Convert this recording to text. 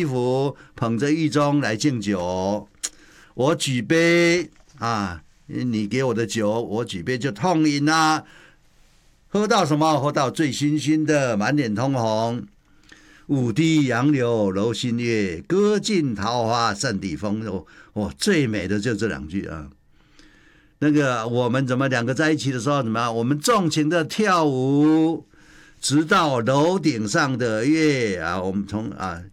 服，捧着玉盅来敬酒。我举杯啊，你给我的酒，我举杯就痛饮啊。喝到什么？喝到醉醺醺的，满脸通红。舞堤杨柳楼新月，歌尽桃花扇底风。最美的就这2句啊。那个我们怎么2个在一起的时候怎么样？我们纵情的跳舞，直到楼顶上的月啊，我们从